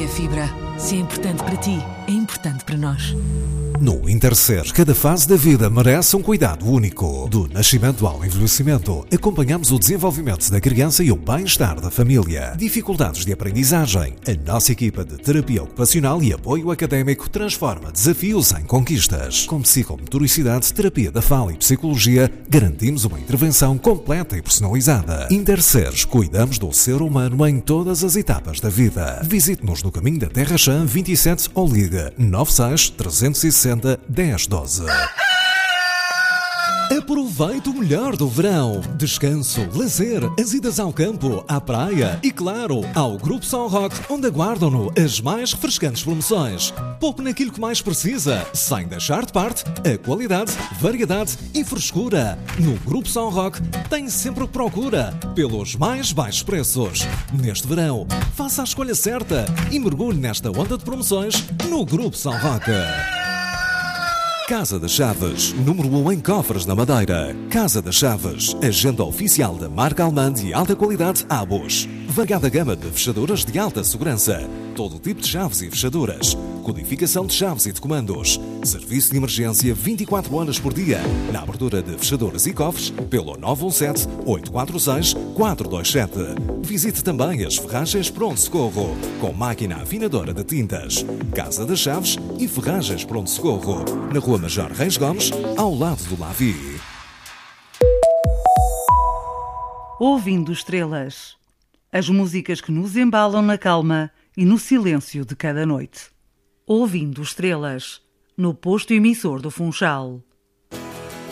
que é fibra. Se é importante para ti, é importante para nós. No Interser, cada fase da vida merece um cuidado único. Do nascimento ao envelhecimento, acompanhamos o desenvolvimento da criança e o bem-estar da família. Dificuldades de aprendizagem. A nossa equipa de terapia ocupacional e apoio académico transforma desafios em conquistas. Com psicomotoricidade, terapia da fala e psicologia, garantimos uma intervenção completa e personalizada. Interser, cuidamos do ser humano em todas as etapas da vida. Visite-nos no caminho da Terra Chã 27 ou ligue 96 360 1012. Aproveite o melhor do verão. Descanso, lazer, as idas ao campo, à praia e, claro, ao Grupo São Roque, onde aguardam-no as mais refrescantes promoções. Poupe naquilo que mais precisa, sem deixar de parte a qualidade, variedade e frescura. No Grupo São Roque tem sempre o que procura, pelos mais baixos preços. Neste verão, faça a escolha certa e mergulhe nesta onda de promoções no Grupo São Roque. Casa das Chaves, número 1 em cofres na Madeira. Casa das Chaves, agenda oficial da marca alemã de alta qualidade Abus. Variada gama de fechaduras de alta segurança. Todo tipo de chaves e fechaduras. Codificação de chaves e de comandos. Serviço de emergência 24 horas por dia. Na abertura de fechaduras e cofres, pelo 917-846-427. Visite também as ferragens Pronto Socorro, com máquina afinadora de tintas. Casa das Chaves e Ferragens Pronto Socorro. Na Rua Major Reis Gomes, ao lado do Lavi. Ouvindo estrelas. As músicas que nos embalam na calma e no silêncio de cada noite. Ouvindo estrelas. No posto emissor do Funchal.